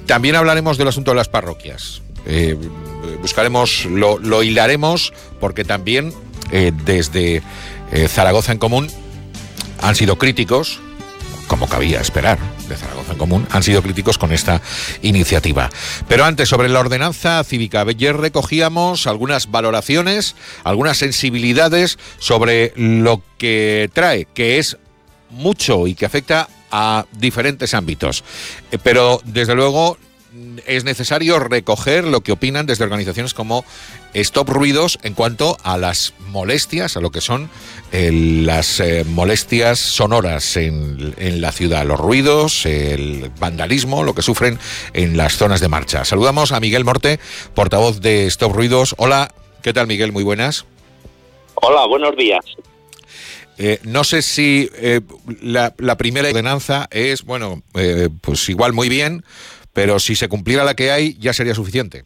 También hablaremos del asunto de las parroquias. Buscaremos, lo hilaremos, porque también desde Zaragoza en Común han sido críticos, como cabía esperar de Zaragoza en Común, han sido críticos con esta iniciativa. Pero antes, sobre la ordenanza cívica, ayer recogíamos algunas valoraciones, algunas sensibilidades sobre lo que trae, que es mucho y que afecta a diferentes ámbitos. Pero, desde luego, es necesario recoger lo que opinan desde organizaciones como Stop Ruidos en cuanto a las molestias, a lo que son las molestias sonoras en la ciudad, los ruidos, el vandalismo, lo que sufren en las zonas de marcha. Saludamos a Miguel Morte, portavoz de Stop Ruidos. Hola, ¿qué tal, Miguel? Muy buenas. Hola, buenos días. No sé si la primera ordenanza es, pues igual muy bien, pero si se cumpliera la que hay, ya sería suficiente.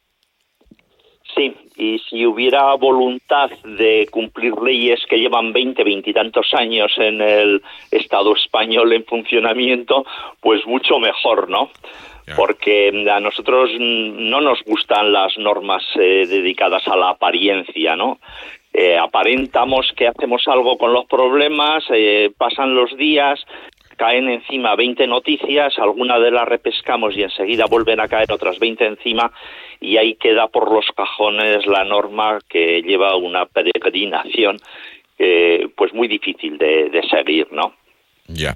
Sí, y si hubiera voluntad de cumplir leyes que llevan 20 y tantos años en el Estado español en funcionamiento, pues mucho mejor, ¿no? Yeah. Porque a nosotros no nos gustan las normas dedicadas a la apariencia, ¿no? Aparentamos que hacemos algo con los problemas, pasan los días, caen encima 20 noticias, algunas de las repescamos y enseguida vuelven a caer otras 20 encima, y ahí queda por los cajones la norma que lleva una peregrinación pues muy difícil de seguir, ¿no? Ya.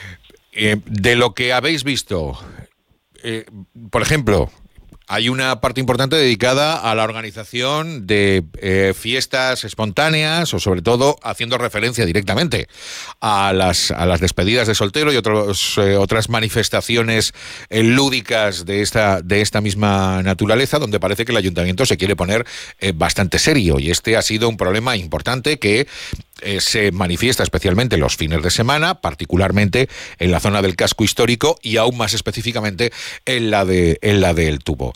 De lo que habéis visto, por ejemplo, hay una parte importante dedicada a la organización de fiestas espontáneas, o sobre todo haciendo referencia directamente a las despedidas de soltero y otras manifestaciones lúdicas de esta misma naturaleza, donde parece que el ayuntamiento se quiere poner bastante serio, y este ha sido un problema importante que se manifiesta especialmente los fines de semana, particularmente en la zona del casco histórico y aún más específicamente en la del Tubo.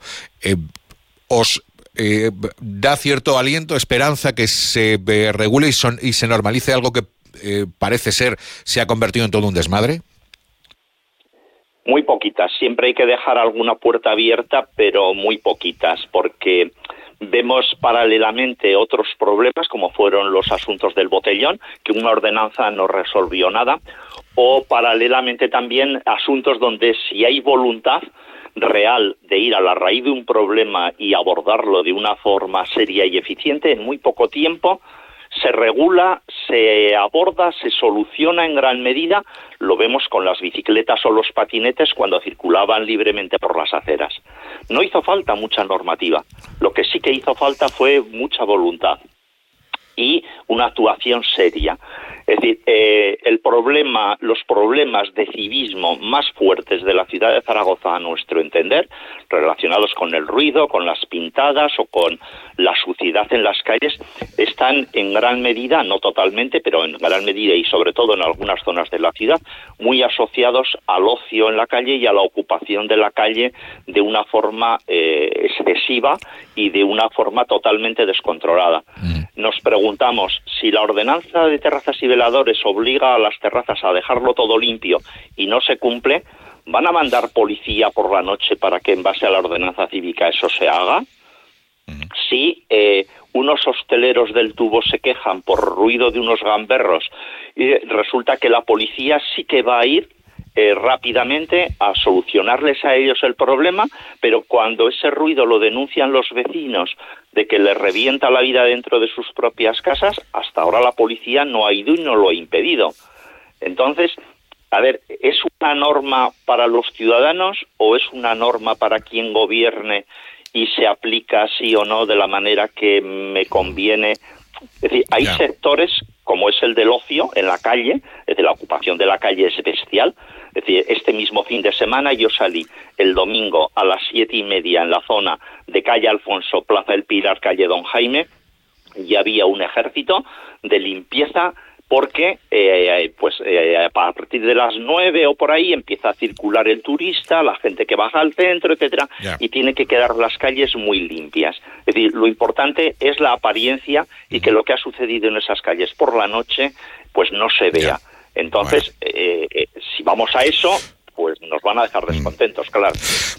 ¿Os da cierto aliento, esperanza que se regule y se normalice algo que parece ser se ha convertido en todo un desmadre? Muy poquitas. Siempre hay que dejar alguna puerta abierta, pero muy poquitas, porque vemos paralelamente otros problemas, como fueron los asuntos del botellón, que una ordenanza no resolvió nada, o paralelamente también asuntos donde, si hay voluntad real de ir a la raíz de un problema y abordarlo de una forma seria y eficiente, en muy poco tiempo se regula, se aborda, se soluciona en gran medida. Lo vemos con las bicicletas o los patinetes cuando circulaban libremente por las aceras. No hizo falta mucha normativa. Lo que sí que hizo falta fue mucha voluntad y una actuación seria. Es decir, los problemas de civismo más fuertes de la ciudad de Zaragoza, a nuestro entender, relacionados con el ruido, con las pintadas o con la suciedad en las calles, están en gran medida, no totalmente, pero en gran medida y sobre todo en algunas zonas de la ciudad, muy asociados al ocio en la calle y a la ocupación de la calle de una forma excesiva y de una forma totalmente descontrolada. Nos preguntamos, si la ordenanza de terrazas y veladores obliga a las terrazas a dejarlo todo limpio y no se cumple, ¿van a mandar policía por la noche para que en base a la ordenanza cívica eso se haga? Si unos hosteleros del Tubo se quejan por ruido de unos gamberros y resulta que la policía sí que va a ir rápidamente a solucionarles a ellos el problema, pero cuando ese ruido lo denuncian los vecinos de que les revienta la vida dentro de sus propias casas, hasta ahora la policía no ha ido y no lo ha impedido. Entonces, a ver, ¿es una norma para los ciudadanos o es una norma para quien gobierne y se aplica sí o no de la manera que me conviene? Es decir, hay sectores como es el del ocio en la calle, es decir, la ocupación de la calle es bestial. Es decir, este mismo fin de semana yo salí el domingo a las 7:30 en la zona de calle Alfonso, Plaza El Pilar, calle Don Jaime, y había un ejército de limpieza porque a partir de las 9 o por ahí empieza a circular el turista, la gente que baja al centro, etcétera, y tiene que quedar las calles muy limpias. Es decir, lo importante es la apariencia y que lo que ha sucedido en esas calles por la noche pues no se vea. Entonces, si vamos a eso, pues nos van a dejar descontentos, claro.